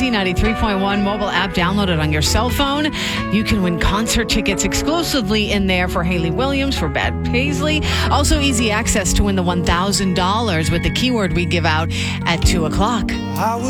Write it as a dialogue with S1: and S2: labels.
S1: Easy 93.1 mobile app downloaded on your cell phone. You can win concert tickets exclusively in there for Hayley Williams, for Bad Paisley. Also easy access to win the $1,000 with the keyword we give out at 2 o'clock.